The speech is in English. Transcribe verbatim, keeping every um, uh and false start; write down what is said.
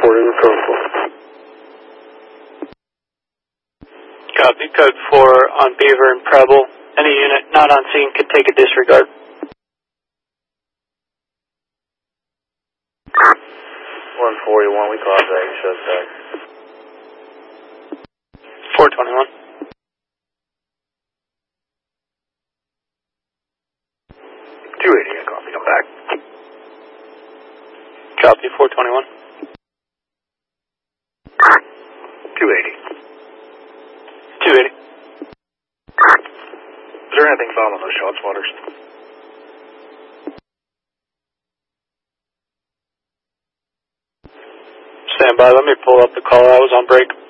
forty, we're code four. Copy, code four on Beaver and Preble. Any unit not on scene could take a disregard. one forty-one, we call that suspect. four twenty-one. two eighty, I copy, I'm back. Copy, four twenty-one. two eighty. two eighty. Is there anything found on those shot spotters? Stand by, let me pull up the call. I was on break.